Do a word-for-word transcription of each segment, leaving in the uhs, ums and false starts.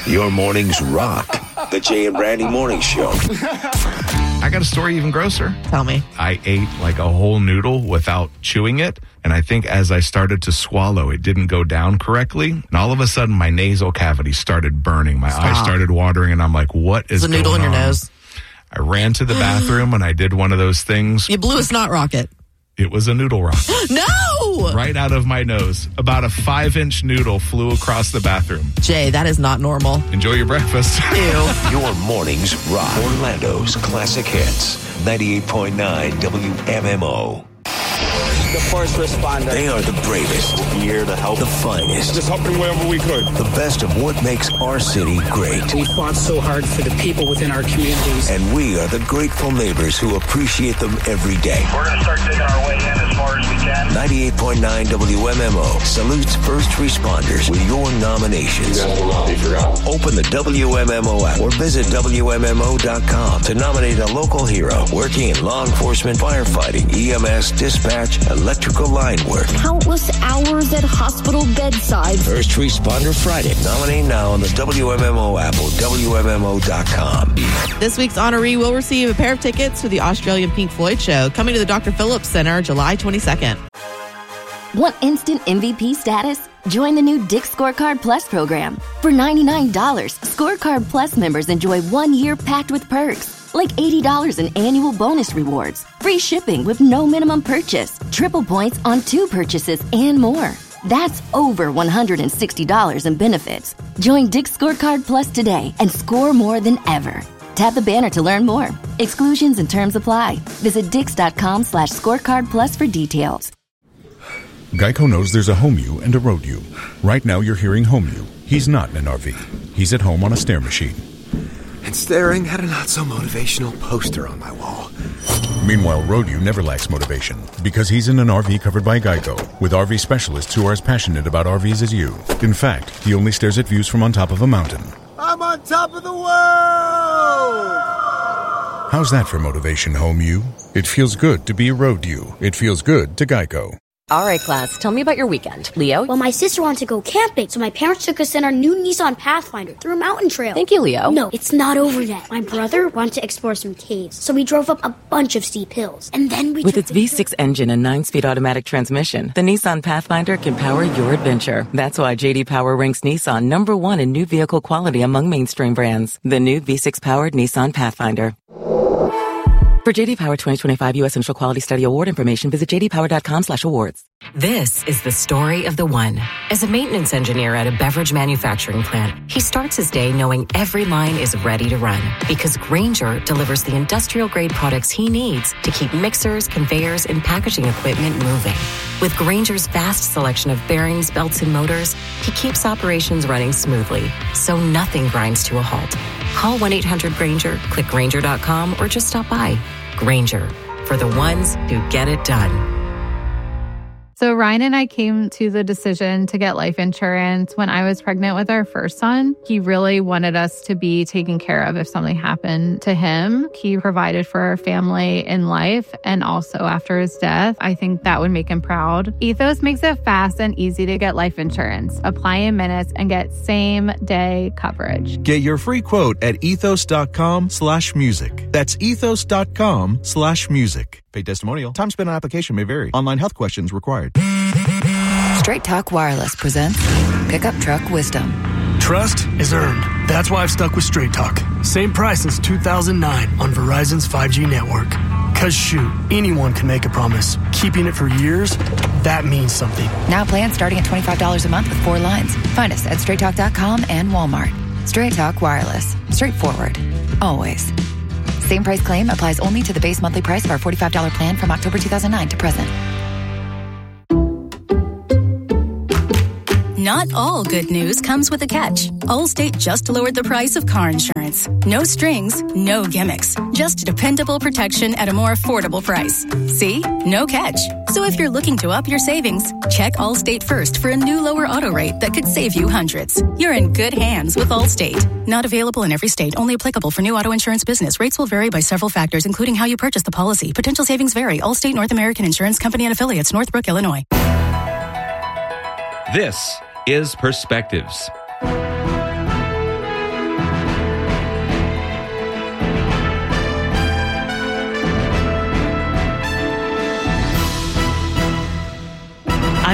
Your mornings rock. The Jay and Brandy Morning Show. I got a story even grosser. Tell me. I ate like a whole noodle without chewing it. And I think as I started to swallow, it didn't go down correctly. And all of a sudden, my nasal cavity started burning. My Stop. eyes started watering. And I'm like, what is There's a going noodle in your on? nose. I ran to the bathroom and I did one of those things. You blew a snot rocket. It was a noodle rock. No! Right out of my nose. About a five-inch noodle flew across the bathroom. Jay, that is not normal. Enjoy your breakfast. Ew. Your mornings rock. Orlando's classic hits. ninety-eight point nine W M M O. The first responder. They are the bravest. Here to help. The finest. Just helping wherever we could. The best of what makes our city great. We fought so hard for the people within our communities. And we are the grateful neighbors who appreciate them every day. We're going to start digging our way in as far as we can. ninety-eight point nine W M M O salutes first responders with your nominations. You guys will not be forgotten. Open the W M M O app or visit W M M O dot com to nominate a local hero working in law enforcement, firefighting, E M S, dispatch, electrical line work. Countless hours at hospital bedside. First Responder Friday. Nominate now on the W M M O app or W M M O dot com. This week's honoree will receive a pair of tickets to the Australian Pink Floyd show coming to the Doctor Phillips Center July twenty-second. Want instant M V P status? Join the new Dick's Scorecard Plus program. For ninety-nine dollars, Scorecard Plus members enjoy one year packed with perks, like eighty dollars in annual bonus rewards, free shipping with no minimum purchase, triple points on two purchases, and more. That's over one hundred sixty dollars in benefits. Join Dick's Scorecard Plus today and score more than ever. Tap the banner to learn more. Exclusions and terms apply. Visit dix.com slash scorecard plus for details. Geico knows there's a home you and a road you. Right now you're hearing home you. He's not in an R V. He's at home on a stair machine. And staring at a not-so-motivational poster on my wall. Meanwhile, road you never lacks motivation because he's in an R V covered by Geico with R V specialists who are as passionate about R Vs as you. In fact, he only stares at views from on top of a mountain. I'm on top of the world! How's that for motivation, home you? It feels good to be a road you. It feels good to Geico. All right, class, tell me about your weekend. Leo? Well, my sister wanted to go camping, so my parents took us in our new Nissan Pathfinder through a mountain trail. Thank you, Leo. No, it's not over yet. My brother wanted to explore some caves, so we drove up a bunch of steep hills. And then we With took its V six engine and nine-speed automatic transmission, the Nissan Pathfinder can power your adventure. That's why J D Power ranks Nissan number one in new vehicle quality among mainstream brands. The new V six-powered Nissan Pathfinder. For J D Power twenty twenty-five U S Initial Quality Study Award information, visit j d power dot com slash awards. This is the story of the one. As a maintenance engineer at a beverage manufacturing plant, he starts his day knowing every line is ready to run because Grainger delivers the industrial-grade products he needs to keep mixers, conveyors, and packaging equipment moving. With Grainger's vast selection of bearings, belts, and motors, he keeps operations running smoothly, so nothing grinds to a halt. Call one eight hundred Grainger, click Grainger dot com, or just stop by. Grainger, for the ones who get it done. So Ryan and I came to the decision to get life insurance when I was pregnant with our first son. He really wanted us to be taken care of if something happened to him. He provided for our family in life and also after his death. I think that would make him proud. Ethos makes it fast and easy to get life insurance. Apply in minutes and get same-day coverage. Get your free quote at ethos.com slash music. That's ethos.com slash music. Paid testimonial. Time spent on application may vary. Online health questions required. Straight Talk Wireless presents Pickup Truck Wisdom. Trust is earned. That's why I've stuck with Straight Talk. Same price since two thousand nine on Verizon's five G network. Cause shoot, anyone can make a promise. Keeping it for years, that means something. Now plans starting at twenty-five dollars a month with four lines. Find us at straight talk dot com and Walmart. Straight Talk Wireless. Straightforward. Always. Same price claim applies only to the base monthly price of our forty-five dollars plan from October two thousand nine to present. Not all good news comes with a catch. Allstate just lowered the price of car insurance. No strings, no gimmicks. Just dependable protection at a more affordable price. See? No catch. So if you're looking to up your savings, check Allstate first for a new lower auto rate that could save you hundreds. You're in good hands with Allstate. Not available in every state, only applicable for new auto insurance business. Rates will vary by several factors, including how you purchase the policy. Potential savings vary. Allstate North American Insurance Company and Affiliates, Northbrook, Illinois. This is Perspectives.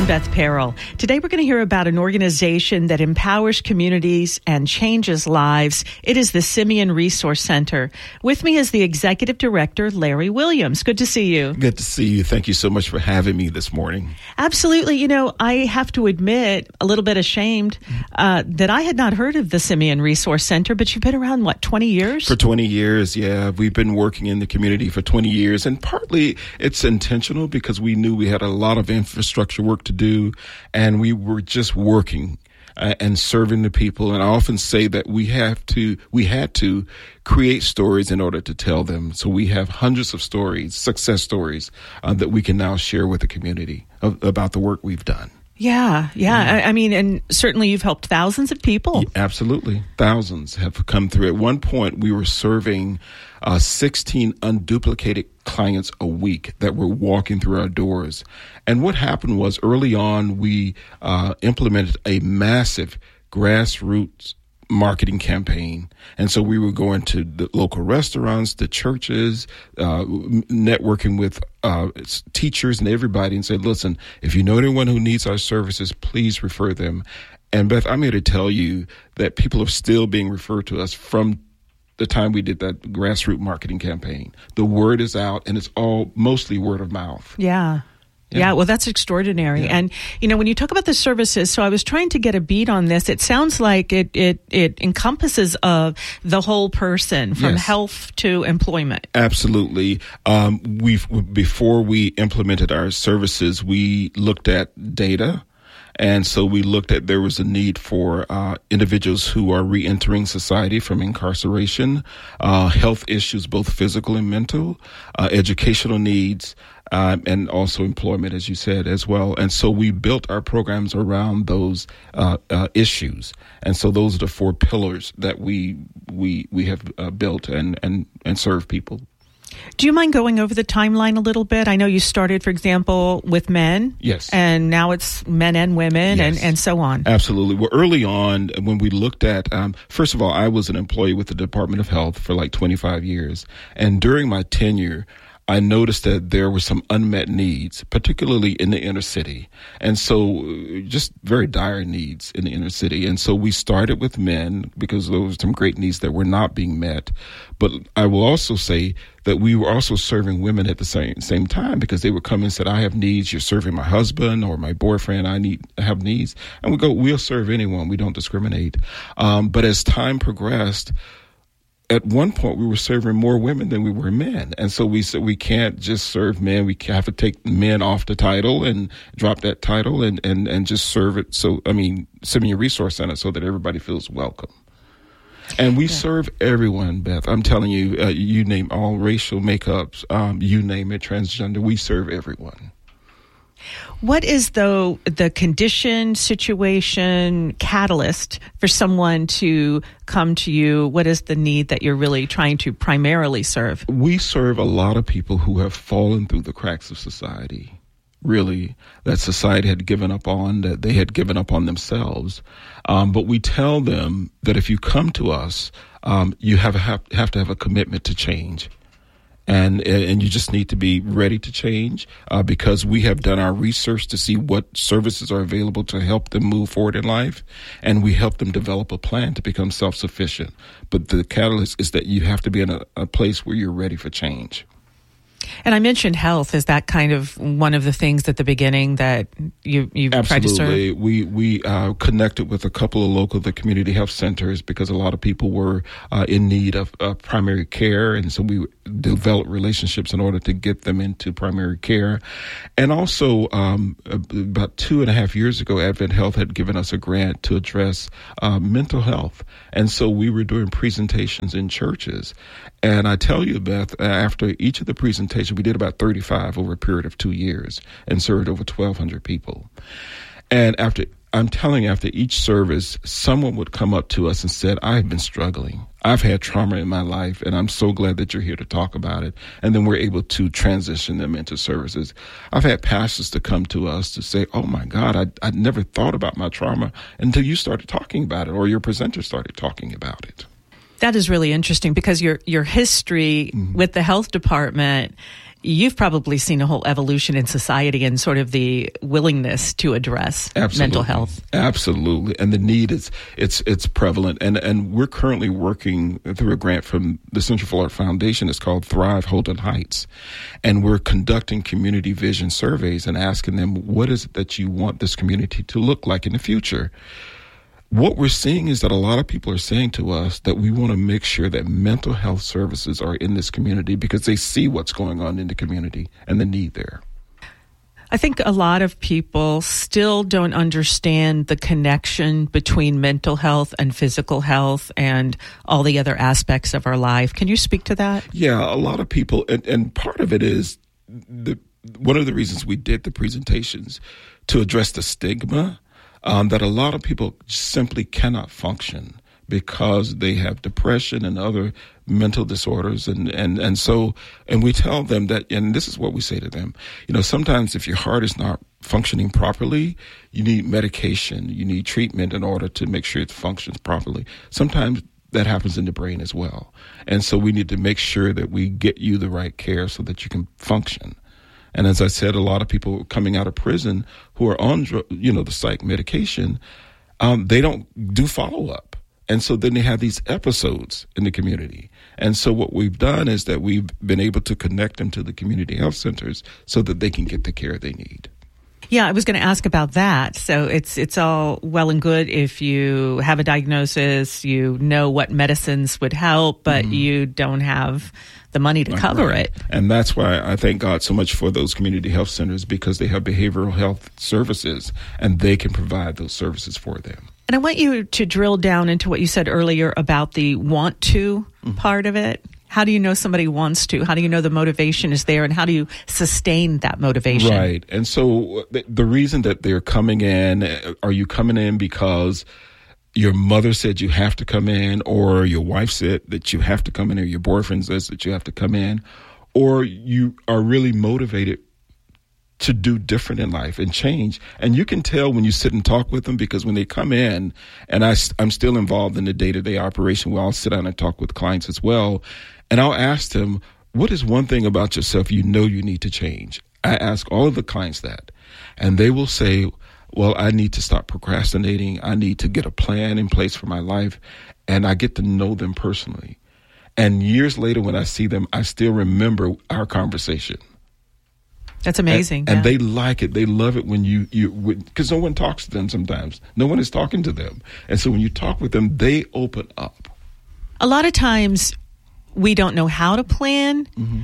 I'm Beth Peril. Today we're going to hear about an organization that empowers communities and changes lives. It is the Simeon Resource Center. With me is the Executive Director, Larry Williams. Good to see you. Good to see you. Thank you so much for having me this morning. Absolutely. You know, I have to admit, a little bit ashamed, uh, that I had not heard of the Simeon Resource Center, but you've been around, what, twenty years? For twenty years, yeah. We've been working in the community for twenty years, and partly it's intentional because we knew we had a lot of infrastructure work to do, and we were just working uh, and serving the people. And I often say that we have to, we had to create stories in order to tell them. So we have hundreds of stories, success stories, uh, that we can now share with the community of, about the work we've done. Yeah, yeah. Mm. I, I mean, and certainly you've helped thousands of people. Yeah, absolutely. Thousands have come through. At one point, we were serving uh, sixteen unduplicated clients a week that were walking through our doors. And what happened was early on, we uh, implemented a massive grassroots marketing campaign. And so we were going to the local restaurants, the churches, uh, networking with uh, teachers and everybody and said, listen, if you know anyone who needs our services, please refer them. And Beth, I'm here to tell you that people are still being referred to us from the time we did that grassroots marketing campaign. The word is out, and it's all mostly word of mouth. Yeah. Yeah. yeah, well, that's extraordinary. Yeah. And, you know, when you talk about the services, so I was trying to get a beat on this. It sounds like it it, it encompasses uh, the whole person, from yes. health to employment. Absolutely. Um, we've before we implemented our services, we looked at data. And so we looked at there was a need for uh, individuals who are reentering society from incarceration, uh, health issues, both physical and mental, uh, educational needs, um, and also employment, as you said, as well. And so we built our programs around those uh, uh, issues. And so those are the four pillars that we we we have uh, built and, and, and serve people. Do you mind going over the timeline a little bit? I know you started, for example, with men. Yes. And now it's men and women yes. and, and so on. Absolutely. Well, early on, when we looked at, um, first of all, I was an employee with the Department of Health for like twenty-five years. And during my tenure, I noticed that there were some unmet needs, particularly in the inner city. And so just very dire needs in the inner city. And so we started with men because there were some great needs that were not being met. But I will also say that we were also serving women at the same same time because they would come and said, I have needs. You're serving my husband or my boyfriend. I need I have needs. And we go, we'll serve anyone. We don't discriminate. Um, but as time progressed, at one point, we were serving more women than we were men. And so we said we can't just serve men. We have to take men off the title and drop that title and, and, and just serve it. So, I mean, Simeon Resource Center so that everybody feels welcome. And we yeah. serve everyone, Beth. I'm telling you, uh, you name all racial makeups, um, you name it, transgender, we serve everyone. What is, though, the condition, situation, catalyst for someone to come to you? What is the need that you're really trying to primarily serve? We serve a lot of people who have fallen through the cracks of society, really, that society had given up on, that they had given up on themselves. Um, but we tell them that if you come to us, um, you have, a, have, have to have a commitment to change. And and you just need to be ready to change uh, because we have done our research to see what services are available to help them move forward in life. And we help them develop a plan to become self-sufficient. But the catalyst is that you have to be in a, a place where you're ready for change. And I mentioned health. Is that kind of one of the things at the beginning that you you tried to serve? Absolutely. We we uh, connected with a couple of local the community health centers because a lot of people were uh, in need of uh, primary care, and so we developed relationships in order to get them into primary care. And also, um, about two and a half years ago, Advent Health had given us a grant to address uh, mental health, and so we were doing presentations in churches. And I tell you, Beth, after each of the presentations, we did about thirty-five over a period of two years and served over twelve hundred people. And after, I'm telling you, after each service, someone would come up to us and said, I've been struggling. I've had trauma in my life, and I'm so glad that you're here to talk about it. And then we're able to transition them into services. I've had pastors to come to us to say, oh, my God, I I never thought about my trauma until you started talking about it or your presenter started talking about it. That is really interesting because your your history mm-hmm. with the health department, you've probably seen a whole evolution in society and sort of the willingness to address Absolutely. mental health. Absolutely. And the need is, it's, it's prevalent. And, and we're currently working through a grant from the Central Florida Foundation. It's called Thrive Holden Heights. And we're conducting community vision surveys and asking them, what is it that you want this community to look like in the future? What we're seeing is that a lot of people are saying to us that we want to make sure that mental health services are in this community because they see what's going on in the community and the need there. I think a lot of people still don't understand the connection between mental health and physical health and all the other aspects of our life. Can you speak to that? Yeah, a lot of people, and, and part of it is the one of the reasons we did the presentations to address the stigma. Um, that a lot of people simply cannot function because they have depression and other mental disorders. And, and, and so, and we tell them that, and this is what we say to them, you know, sometimes if your heart is not functioning properly, you need medication, you need treatment in order to make sure it functions properly. Sometimes that happens in the brain as well. And so we need to make sure that we get you the right care so that you can function. And as I said, a lot of people coming out of prison who are on, you know, the psych medication, um, they don't do follow-up. And so then they have these episodes in the community. And so what we've done is that we've been able to connect them to the community health centers so that they can get the care they need. Yeah, I was going to ask about that. So it's it's all well and good if you have a diagnosis, you know what medicines would help, but mm-hmm. you don't have the money to cover right. it. And that's why I thank God so much for those community health centers, because they have behavioral health services and they can provide those services for them. And I want you to drill down into what you said earlier about the want to mm-hmm. part of it. How do you know somebody wants to? How do you know the motivation is there? And how do you sustain that motivation? Right. And so the, the reason that they're coming in, are you coming in because your mother said you have to come in, or your wife said that you have to come in, or your boyfriend says that you have to come in, or you are really motivated to do different in life and change? And you can tell when you sit and talk with them, because when they come in, and I, I'm still involved in the day-to-day operation where I'll sit down and talk with clients as well, and I'll ask them, what is one thing about yourself you know you need to change? I ask all of the clients that, and they will say, well, I need to stop procrastinating. I need to get a plan in place for my life. And I get to know them personally. And years later, when I see them, I still remember our conversation. That's amazing. And, yeah. and they like it. They love it when you, you, because no one talks to them sometimes. No one is talking to them. And so when you talk with them, they open up. A lot of times we don't know how to plan, mm-hmm.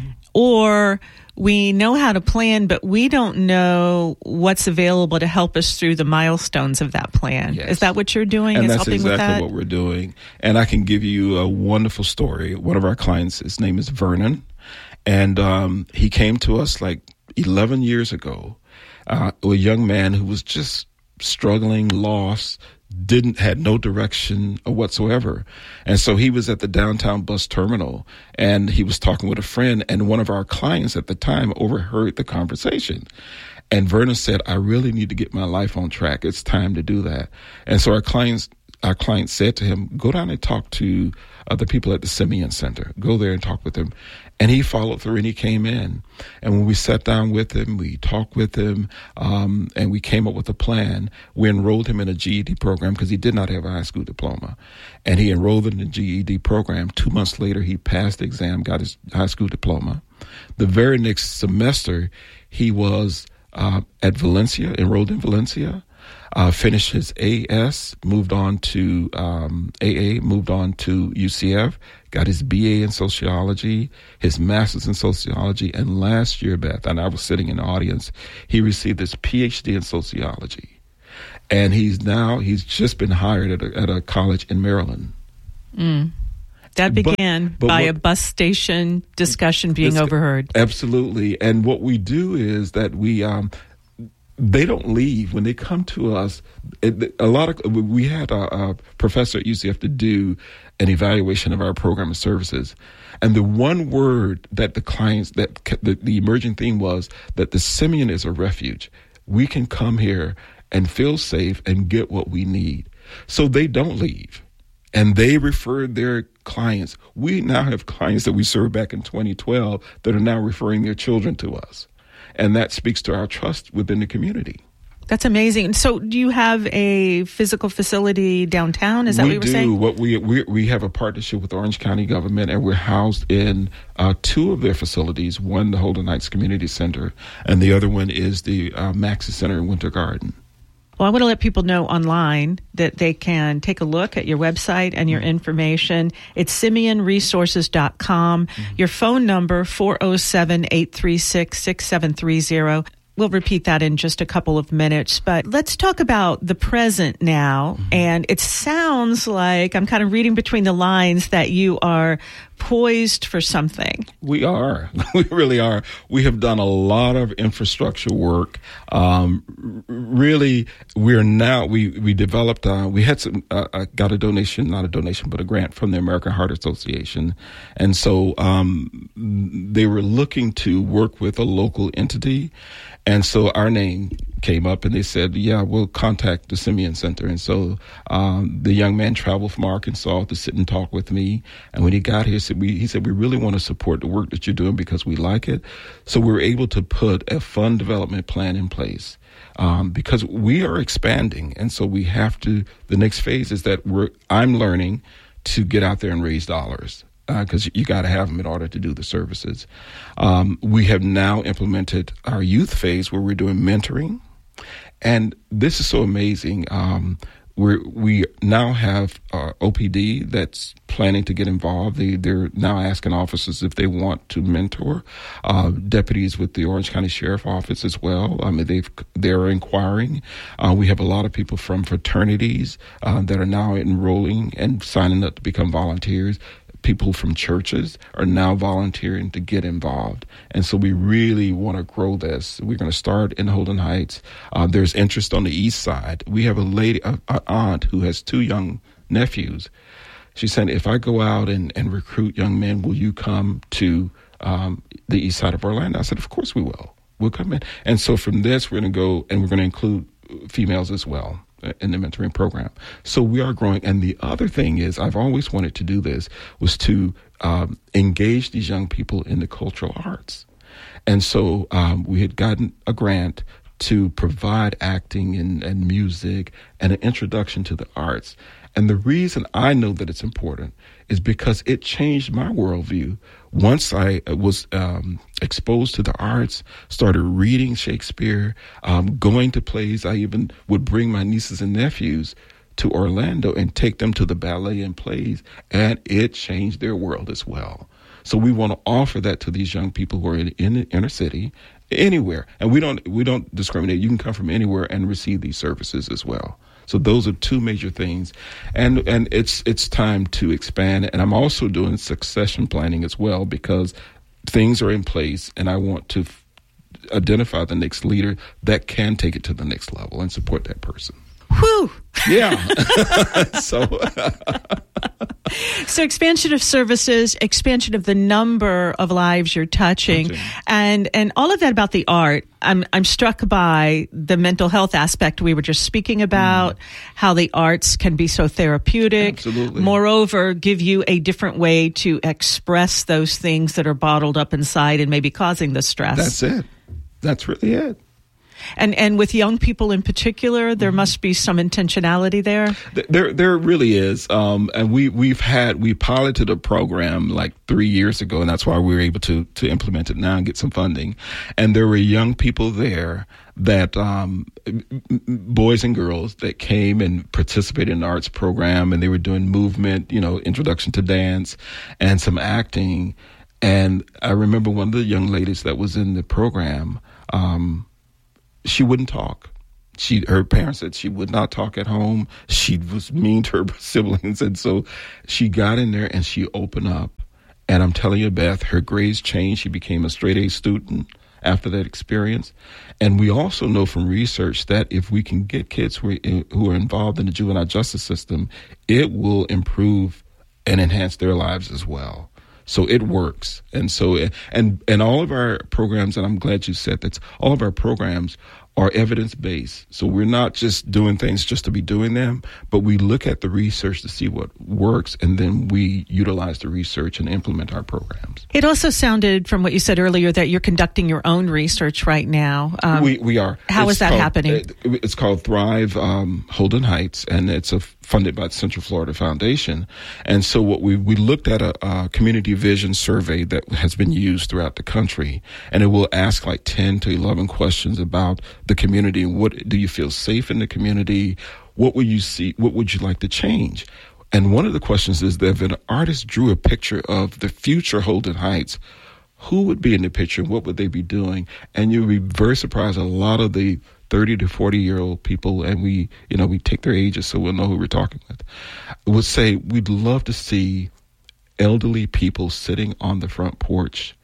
or we know how to plan, but we don't know what's available to help us through the milestones of that plan. Yes. Is that what you're doing? And is that's helping exactly with that? what we're doing. And I can give you a wonderful story. One of our clients, his name is Vernon, and um, he came to us like eleven years ago. Uh, a young man who was just struggling, lost, didn't had no direction whatsoever. And so he was at the downtown bus terminal, and he was talking with a friend, and one of our clients at the time overheard the conversation. And Vernon said, I really need to get my life on track. It's time to do that. And so our clients, our client said to him, go down and talk to uh, the people at the Simeon Center. Go there and talk with them. And he followed through, and he came in. And when we sat down with him, we talked with him, um, and we came up with a plan. We enrolled him in a G E D program because he did not have a high school diploma. And he enrolled in the G E D program. Two months later, he passed the exam, got his high school diploma. The very next semester, he was uh, at Valencia, enrolled in Valencia. Uh, finished his A S, moved on to um, A A, moved on to U C F, got his B A in sociology, his master's in sociology, and last year, Beth, and I was sitting in the audience, he received his P H D in sociology. And he's now, he's just been hired at a, at a college in Maryland. Mm. That began but, but by what, a bus station discussion being overheard. Absolutely. And what we do is that we... Um, they don't leave. When they come to us, it, a lot of, we had a, a professor at U C F to do an evaluation of our program and services. And the one word that the clients, that the, the emerging theme was that the Simeon is a refuge. We can come here and feel safe and get what we need. So they don't leave. And they referred their clients. We now have clients that we served back in twenty twelve that are now referring their children to us. And that speaks to our trust within the community. That's amazing. So do you have a physical facility downtown? Is that we what you were do. saying? What we, we we have a partnership with Orange County government, and we're housed in uh, two of their facilities, one the Holden Heights Community Center, and the other one is the uh, Maxis Center in Winter Garden. Well, I want to let people know online that they can take a look at your website and your mm-hmm. information. It's simeon resources dot com. Mm-hmm. Your phone number, four oh seven, eight three six, six seven three zero. We'll repeat that in just a couple of minutes, but let's talk about the present now. Mm-hmm. And it sounds like, I'm kind of reading between the lines, that you are poised for something. We are. We really are. We have done a lot of infrastructure work. Um, really, we're now, we, we developed, uh, we had some, uh, I got a donation, not a donation, but a grant from the American Heart Association. And so um, they were looking to work with a local entity. And so our name came up, and they said, yeah, we'll contact the Simeon Center. And so um, the young man traveled from Arkansas to sit and talk with me. And when he got here, said we, he said, we really want to support the work that you're doing because we like it. So we were able to put a fund development plan in place um, because we are expanding. And so we have to, the next phase is that we're, I'm learning to get out there and raise dollars, because uh, you got to have them in order to do the services. Um, we have now implemented our youth phase where we're doing mentoring. And this is so amazing. Um, we're, we now have uh, O P D that's planning to get involved. They, they're now asking officers if they want to mentor. Uh, deputies with the Orange County Sheriff Office as well. I mean, they've, they're inquiring. Uh, we have a lot of people from fraternities uh, that are now enrolling and signing up to become volunteers. People from churches are now volunteering to get involved. And so we really want to grow this. We're going to start in Holden Heights. Uh, there's interest on the east side. We have a lady, an aunt who has two young nephews. She said, if I go out and, and recruit young men, will you come to um, the east side of Orlando? I said, of course we will. We'll come in. And so from this, we're going to go and we're going to include females as well in the mentoring program. So we are growing. And the other thing is, I've always wanted to do this, was to um, engage these young people in the cultural arts. And so um, we had gotten a grant to provide acting and, and music and an introduction to the arts. And the reason I know that it's important is because it changed my worldview. Once I was um, exposed to the arts, started reading Shakespeare, um, going to plays, I even would bring my nieces and nephews to Orlando and take them to the ballet and plays, and it changed their world as well. So we want to offer that to these young people who are in, in the inner city, anywhere. And we don't we don't discriminate. You can come from anywhere and receive these services as well. So those are two major things. And and it's it's time to expand. And I'm also doing succession planning as well, because things are in place and I want to f- identify the next leader that can take it to the next level and support that person. Whew. Yeah. so So expansion of services, expansion of the number of lives you're touching, touching, and and all of that about the art. I'm I'm struck by the mental health aspect we were just speaking about, mm. how the arts can be so therapeutic. Absolutely. Moreover, give you a different way to express those things that are bottled up inside and maybe causing the stress. That's it. That's really it. And and with young people in particular, there must be some intentionality there. There, there really is. Um, and we we've had we piloted a program like three years ago, and that's why we were able to to implement it now and get some funding. And there were young people there that um, boys and girls that came and participated in the arts program, and they were doing movement, you know, introduction to dance and some acting. And I remember one of the young ladies that was in the program. Um, She wouldn't talk. She, her parents said she would not talk at home. She was mean to her siblings. And so she got in there and she opened up. And I'm telling you, Beth, her grades changed. She became a straight A student after that experience. And we also know from research that if we can get kids who are, who are involved in the juvenile justice system, it will improve and enhance their lives as well. So it works. And so, and, and all of our programs, and I'm glad you said that, all of our programs are evidence-based. So we're not just doing things just to be doing them, but we look at the research to see what works, and then we utilize the research and implement our programs. It also sounded from what you said earlier that you're conducting your own research right now. Um, we we are. How it's is that called, happening? It, it's called Thrive um, Holden Heights, and it's a, funded by the Central Florida Foundation. And so what we we looked at a, a community vision survey that has been used throughout the country, and it will ask like ten to eleven questions about the community. What do you feel safe in the community? What would you see? What would you like to change? And one of the questions is that if an artist drew a picture of the future Holden Heights, who would be in the picture and what would they be doing? And you'll be very surprised. A lot of the thirty to forty year old people, and we, you know, we take their ages so we'll know who we're talking with, would say, we'd love to see elderly people sitting on the front porch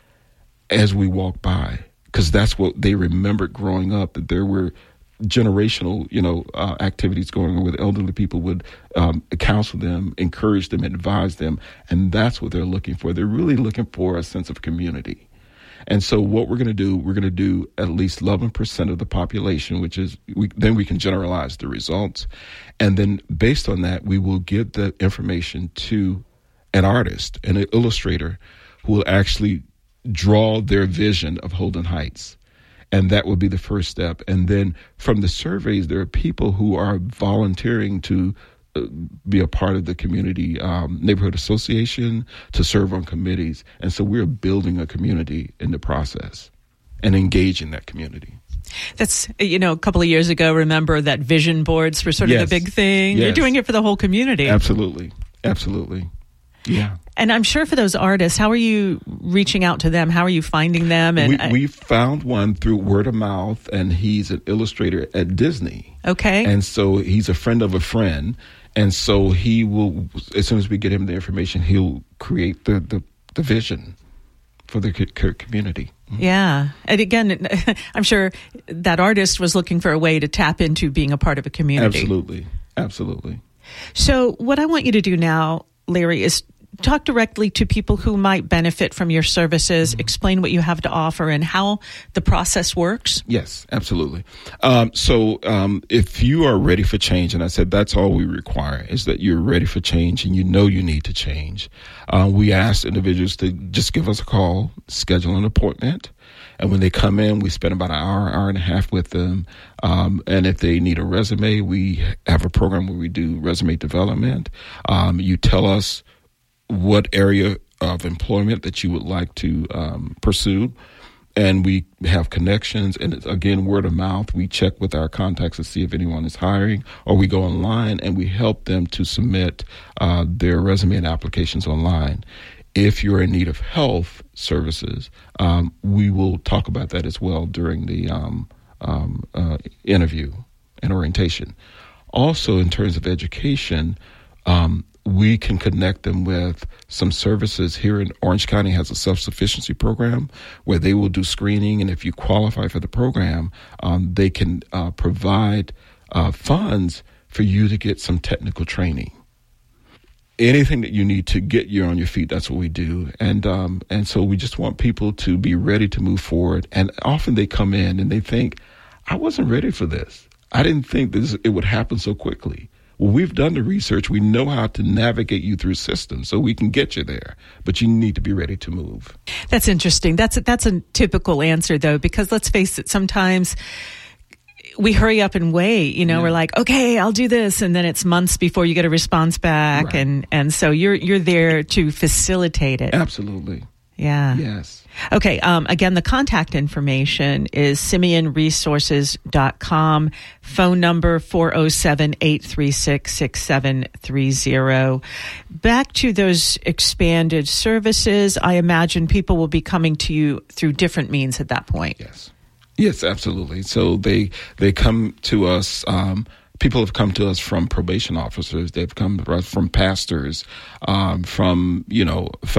as we walk by, because that's what they remembered growing up, that there were generational, you know, uh, activities going on where the elderly people would um, counsel them, encourage them, advise them, and that's what they're looking for. They're really looking for a sense of community. And so what we're going to do, we're going to do at least eleven percent of the population, which is, we, then we can generalize the results. And then based on that, we will give the information to an artist, an illustrator, who will actually draw their vision of Holden Heights. And that will be the first step. And then from the surveys, there are people who are volunteering to uh, be a part of the community um, neighborhood association, to serve on committees. And so we're building a community in the process and engaging that community. That's, you know, a couple of years ago, remember that vision boards were sort of Yes. the big thing. Yes. You're doing it for the whole community. Absolutely. Absolutely. Yeah. And I'm sure for those artists, how are you reaching out to them? How are you finding them? And we, we found one through word of mouth, and he's an illustrator at Disney. Okay. And so he's a friend of a friend. And so he will, as soon as we get him the information, he'll create the, the, the vision for the co- community. Yeah. And again, I'm sure that artist was looking for a way to tap into being a part of a community. Absolutely. Absolutely. So what I want you to do now, Larry, is talk directly to people who might benefit from your services, mm-hmm. explain what you have to offer and how the process works. Yes, absolutely. Um, so um, if you are ready for change, and I said that's all we require, is that you're ready for change and you know you need to change. Uh, we ask individuals to just give us a call, schedule an appointment. And when they come in, we spend about an hour, hour and a half with them. Um, and if they need a resume, we have a program where we do resume development. Um, you tell us what area of employment that you would like to um, pursue. And we have connections. And it's, again, word of mouth. We check with our contacts to see if anyone is hiring, or we go online and we help them to submit uh, their resume and applications online. If you're in need of health services, um, we will talk about that as well during the um, um, uh, interview and orientation. Also, in terms of education, um, we can connect them with some services. Here in Orange County has a self-sufficiency program where they will do screening, and if you qualify for the program, um, they can uh, provide uh, funds for you to get some technical training. Anything that you need to get you on your feet, that's what we do. And um, and so we just want people to be ready to move forward. And often they come in and they think, I wasn't ready for this. I didn't think this it would happen so quickly. Well, we've done the research. We know how to navigate you through systems, so we can get you there. But you need to be ready to move. That's interesting. That's a, that's a typical answer, though, because let's face it, sometimes we hurry up and wait, you know, yeah. We're like, okay, I'll do this. And then it's months before you get a response back. Right. And, and so you're, you're there to facilitate it. Absolutely. Yeah. Yes. Okay. Um, again, the contact information is simeon resources dot com. Phone number four oh seven, eight three six, six seven three zero. Back to those expanded services, I imagine people will be coming to you through different means at that point. Yes. Yes, absolutely. So they they come to us. Um, people have come to us from probation officers. They've come from pastors, um, from you know.